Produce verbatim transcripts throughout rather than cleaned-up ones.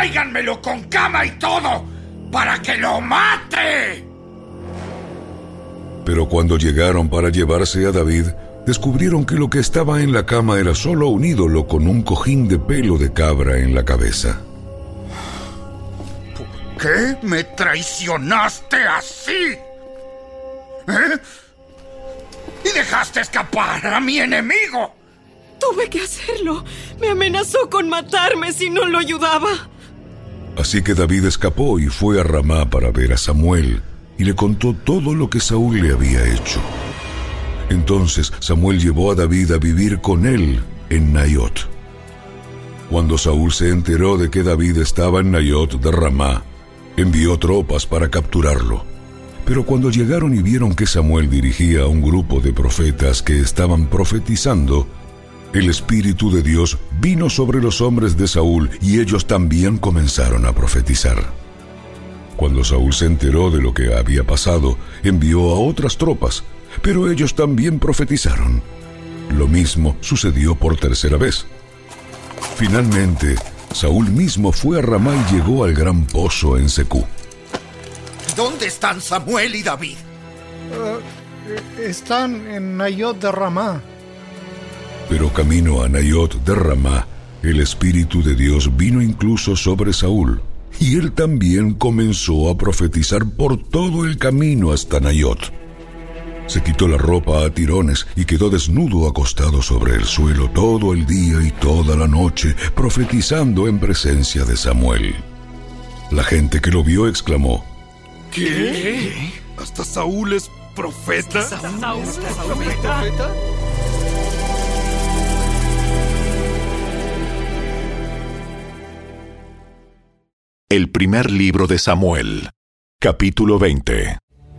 ¡Tráiganmelo con cama y todo, para que lo mate! Pero cuando llegaron para llevarse a David, descubrieron que lo que estaba en la cama era solo un ídolo con un cojín de pelo de cabra en la cabeza. ¿Por qué me traicionaste así? ¿Eh? Y dejaste escapar a mi enemigo. Tuve que hacerlo. Me amenazó con matarme si no lo ayudaba. Así que David escapó y fue a Ramá para ver a Samuel, y le contó todo lo que Saúl le había hecho. Entonces Samuel llevó a David a vivir con él en Naiot. Cuando Saúl se enteró de que David estaba en Naiot de Ramá, envió tropas para capturarlo. Pero cuando llegaron y vieron que Samuel dirigía a un grupo de profetas que estaban profetizando, el Espíritu de Dios vino sobre los hombres de Saúl y ellos también comenzaron a profetizar. Cuando Saúl se enteró de lo que había pasado, envió a otras tropas, pero ellos también profetizaron. Lo mismo sucedió por tercera vez. Finalmente, Saúl mismo fue a Ramá y llegó al gran pozo en Secú. ¿Dónde están Samuel y David? Uh, están en Naiot de Ramá. Pero camino a Naiot de Ramá, el Espíritu de Dios vino incluso sobre Saúl, y él también comenzó a profetizar por todo el camino hasta Naiot. Se quitó la ropa a tirones y quedó desnudo acostado sobre el suelo todo el día y toda la noche, profetizando en presencia de Samuel. La gente que lo vio exclamó: ¿Qué? ¿Qué? ¿Hasta Saúl es profeta? ¿Hasta Saúl es profeta? El primer libro de Samuel, capítulo veinte.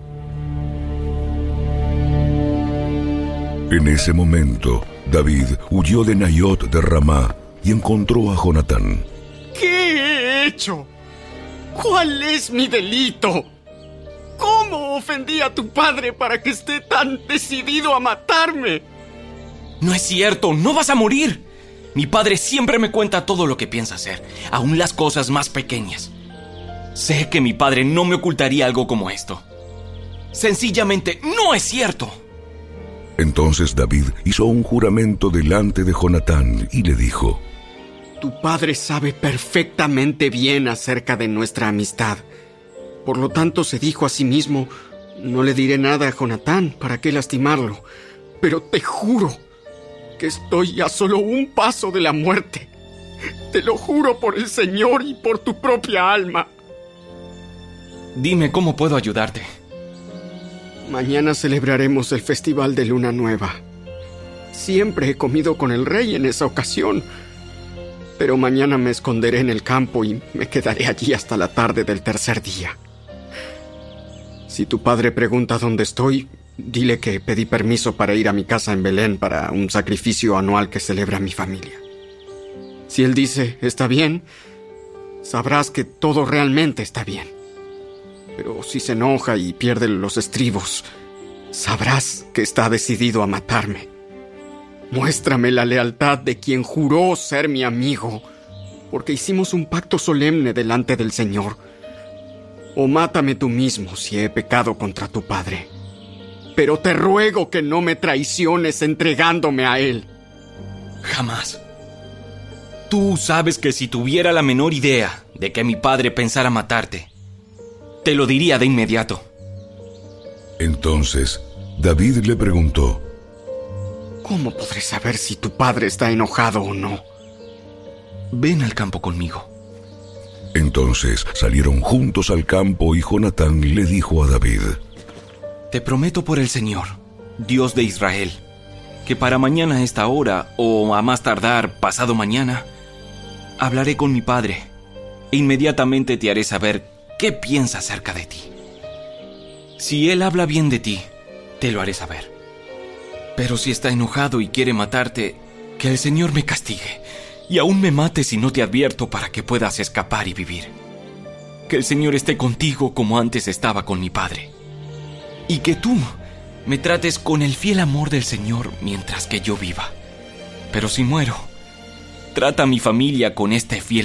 En ese momento, David huyó de Naiot de Ramá y encontró a Jonatán. ¿Qué he hecho? ¿Cuál es mi delito? ¿Cómo ofendí a tu padre para que esté tan decidido a matarme? No es cierto, no vas a morir. Mi padre siempre me cuenta todo lo que piensa hacer, aún las cosas más pequeñas. Sé que mi padre no me ocultaría algo como esto. Sencillamente, no es cierto. Entonces David hizo un juramento delante de Jonatán y le dijo: Tu padre sabe perfectamente bien acerca de nuestra amistad. Por lo tanto se dijo a sí mismo: no le diré nada a Jonatán, ¿para qué lastimarlo? Pero te juro que estoy a solo un paso de la muerte. Te lo juro por el Señor y por tu propia alma. Dime cómo puedo ayudarte. Mañana celebraremos el Festival de Luna Nueva. Siempre he comido con el rey en esa ocasión. Pero mañana me esconderé en el campo y me quedaré allí hasta la tarde del tercer día. Si tu padre pregunta dónde estoy, dile que pedí permiso para ir a mi casa en Belén para un sacrificio anual que celebra mi familia. Si él dice, está bien, sabrás que todo realmente está bien. Pero si se enoja y pierde los estribos, sabrás que está decidido a matarme. Muéstrame la lealtad de quien juró ser mi amigo, porque hicimos un pacto solemne delante del Señor. O mátame tú mismo si he pecado contra tu padre. Pero te ruego que no me traiciones entregándome a él. Jamás. Tú sabes que si tuviera la menor idea de que mi padre pensara matarte, te lo diría de inmediato. Entonces David le preguntó: ¿Cómo podré saber si tu padre está enojado o no? Ven al campo conmigo. Entonces salieron juntos al campo y Jonatán le dijo a David: Te prometo por el Señor, Dios de Israel, que para mañana a esta hora, o a más tardar pasado mañana, hablaré con mi padre e inmediatamente te haré saber qué piensa acerca de ti. Si él habla bien de ti, te lo haré saber. Pero si está enojado y quiere matarte, que el Señor me castigue y aún me mate si no te advierto para que puedas escapar y vivir. Que el Señor esté contigo como antes estaba con mi padre. Y que tú me trates con el fiel amor del Señor mientras que yo viva. Pero si muero, trata a mi familia con este fiel